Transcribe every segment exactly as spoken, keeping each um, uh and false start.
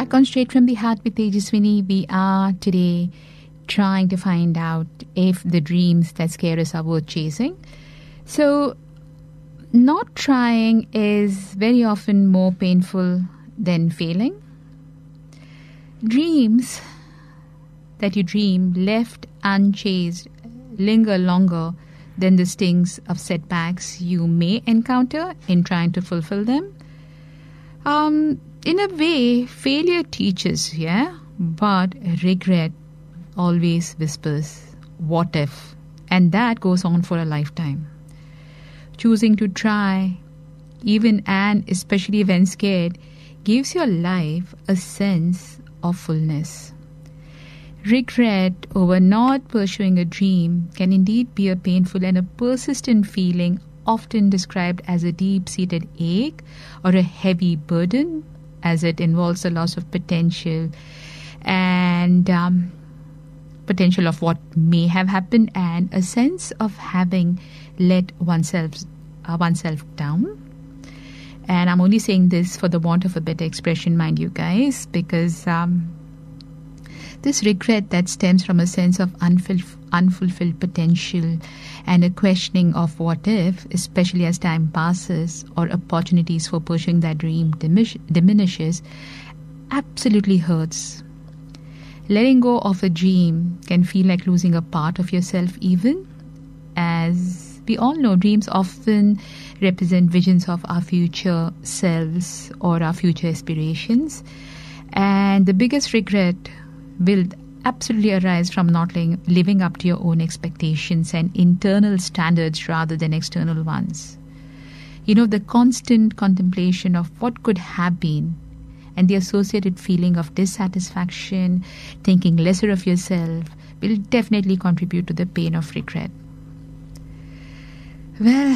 back on Straight from the Heart with Tejaswini. We are today trying to find out if the dreams that scare us are worth chasing. So, not trying is very often more painful than failing. Dreams that you dream left unchased linger longer than the stings of setbacks you may encounter in trying to fulfill them. Um, in a way, failure teaches, yeah, but regret always whispers, what if? And that goes on for a lifetime. Choosing to try, even and especially when scared, gives your life a sense of fullness. Regret over not pursuing a dream can indeed be a painful and a persistent feeling, often described as a deep-seated ache or a heavy burden, as it involves the loss of potential and um, potential of what may have happened and a sense of having let oneself uh, oneself down. And I'm only saying this for the want of a better expression, mind you guys, because um, this regret that stems from a sense of unfulf- unfulfilled potential and a questioning of what if, especially as time passes or opportunities for pursuing that dream dimish- diminishes, absolutely hurts. Letting go of a dream can feel like losing a part of yourself, even as we all know, dreams often represent visions of our future selves or our future aspirations. And the biggest regret will absolutely arise from not living, living up to your own expectations and internal standards rather than external ones. You know, the constant contemplation of what could have been and the associated feeling of dissatisfaction, thinking lesser of yourself, will definitely contribute to the pain of regret. Well,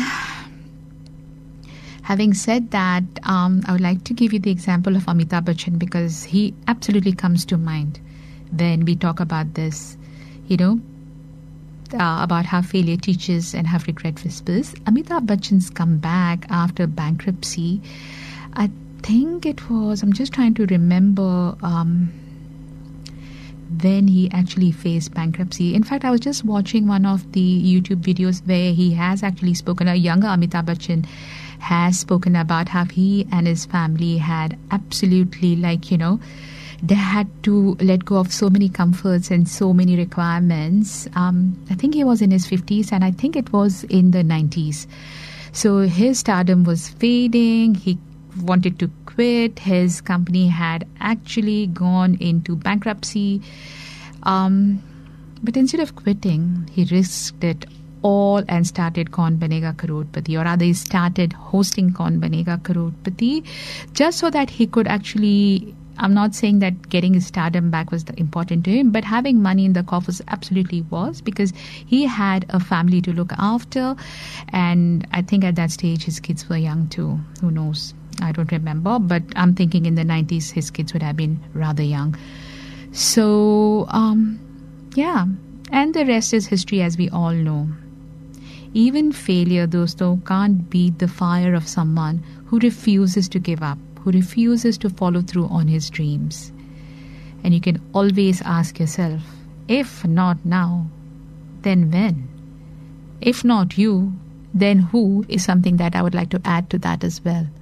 having said that, um, I would like to give you the example of Amitabh Bachchan because he absolutely comes to mind when we talk about this, you know, uh, about how failure teaches and how regret whispers. Amitabh Bachchan's comeback after bankruptcy, I think it was, I'm just trying to remember um, when he actually faced bankruptcy. In fact, I was just watching one of the YouTube videos where he has actually spoken, a younger Amitabh Bachchan has spoken about how he and his family had absolutely, like, you know, they had to let go of so many comforts and so many requirements. Um, I think he was in his fifties and I think it was in the nineties. So his stardom was fading. He wanted to quit. His company had actually gone into bankruptcy. Um, but instead of quitting, he risked it all and started Kaun Banega Crorepati, or rather he started hosting Kaun Banega Crorepati just so that he could actually, I'm not saying that getting his stardom back was important to him, but having money in the coffers absolutely was, because he had a family to look after. And I think at that stage his kids were young too. Who knows? I don't remember, but I'm thinking in the nineties his kids would have been rather young. So, um, yeah. And the rest is history, as we all know. Even failure, dosto, can't beat the fire of someone who refuses to give up, who refuses to follow through on his dreams. And you can always ask yourself, if not now, then when? If not you, then who, is something that I would like to add to that as well.